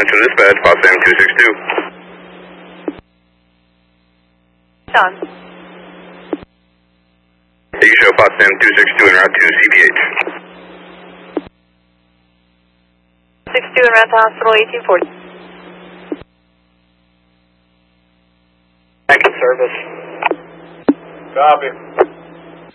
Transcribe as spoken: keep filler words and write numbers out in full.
Central Dispatch, Potsdam two six two. Done. You can show Potsdam two six two en route to C P H. six two en route to hospital eighteen forty. Active service. Copy.